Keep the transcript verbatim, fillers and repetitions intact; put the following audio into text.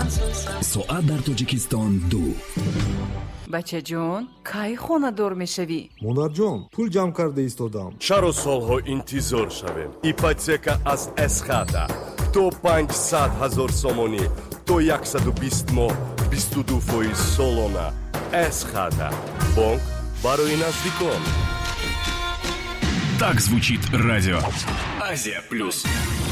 соат дар тоҷикистон ду. бачаҷон, кай хонадор мешавӣ? монарҷон, пул ҷамъ карда истодам. чаро солҳо интизор шавем? ипотека аз эсхата то панҷсад ҳазор сомонӣ то яксаду бист моҳ бисту ду фоиз солона. эсхата бонк барои наздикон. Так звучит радио Азия Плюс.